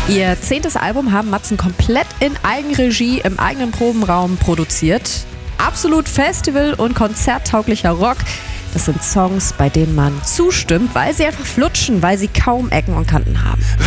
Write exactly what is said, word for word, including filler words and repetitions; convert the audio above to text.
Ihr zehntes Album haben Matzen komplett in Eigenregie im eigenen Probenraum produziert. Absolut festival- und konzerttauglicher Rock. Das sind Songs, bei denen man zustimmt, weil sie einfach flutschen, weil sie kaum Ecken und Kanten haben.